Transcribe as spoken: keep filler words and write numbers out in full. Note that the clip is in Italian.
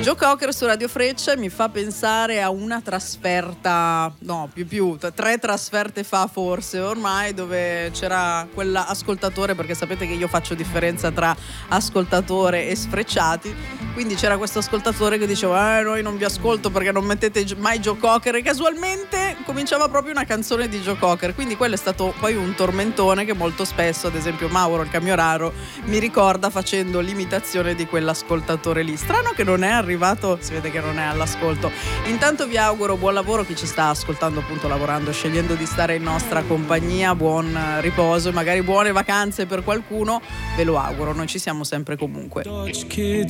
Joe Cocker su Radio Freccia mi fa pensare a una trasferta, no, più più, tre trasferte fa forse ormai, dove c'era quell'ascoltatore, perché sapete che io faccio differenza tra ascoltatore e sfrecciati, quindi c'era questo ascoltatore che diceva eh, noi non vi ascolto perché non mettete mai Joe Cocker, e casualmente cominciava proprio una canzone di Joe Cocker, quindi quello è stato poi un tormentone che molto spesso, ad esempio Mauro il Camioraro, mi ricorda facendo l'imitazione di quell'ascoltatore lì. Strano che non è arrivato, si vede che non è all'ascolto. Intanto vi auguro buon lavoro, chi ci sta ascoltando appunto lavorando, scegliendo di stare in nostra compagnia, buon riposo e magari buone vacanze per qualcuno, ve lo auguro, noi ci siamo sempre comunque. Dutch kids